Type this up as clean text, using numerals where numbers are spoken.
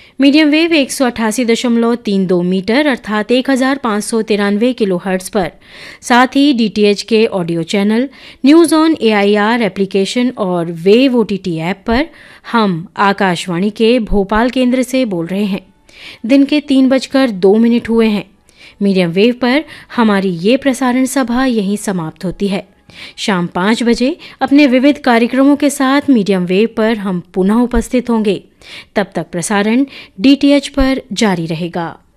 Medium wave 188.32 metre अर्थात 1593 kilohertz पर, साथ ही डीटीएच के audio channel, news on AIR application और वेव ओटीटी ऐप पर हम आकाशवाणी के भोपाल केंद्र से बोल रहे हैं। दिन के 3:02 हुए हैं। मीडियम वेव पर हमारी ये प्रसारण सभा यहीं समाप्त होती है। शाम 5 बजे अपने विविध कार्यक्रमों के साथ मीडियम वेव पर हम पुनः उपस्थित होंगे। तब तक प्रसारण डीटीएच पर जारी रहेगा।